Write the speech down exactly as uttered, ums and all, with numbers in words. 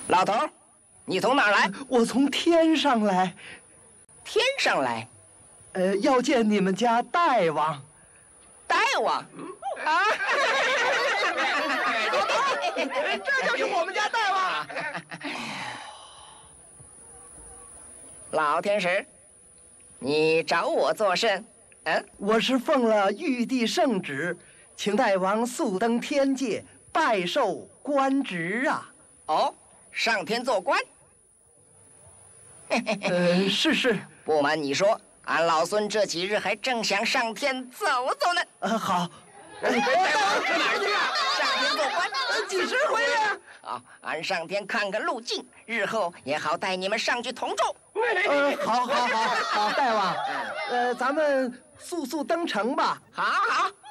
老头，你从哪儿来？ 我从天上来。 天上来？ 呃，要见你们家大王。 大王？啊！ 这就是我们家大王。 老天使，你找我作甚？嗯， 我是奉了玉帝圣旨，请大王速登天界，拜受官职啊。 哦，上天做官？ 呃，是是。 不瞒你说，俺老孙这几日还正想上天走走呢。 呃，好。 大王去哪儿去啊？上天做官？ 几时回来啊？ 啊，俺上天看个路径，日后也好带你们上去同住。 呃，好，好，好，好，大王，呃，咱们速速登城吧。 好好。